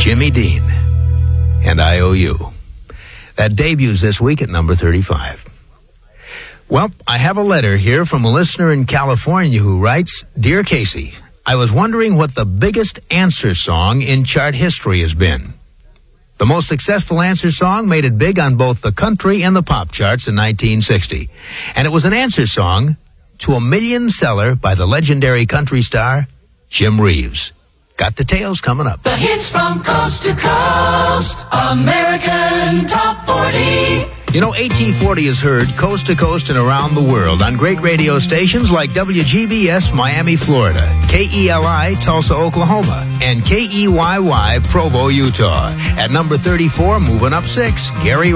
Jimmy Dean, and IOU. That debuts this week at number 35. Well, I have a letter here from a listener in California who writes, Dear Casey, I was wondering what the biggest answer song in chart history has been. The most successful answer song made it big on both the country and the pop charts in 1960. And it was an answer song to a million seller by the legendary country star, Jim Reeves. Got details coming up. The hits from coast to coast, American Top 40. You know, AT40 is heard coast to coast and around the world on great radio stations like WGBS Miami, Florida, KELI Tulsa, Oklahoma, and KEYY Provo, Utah. At number 34, moving up 6, Gary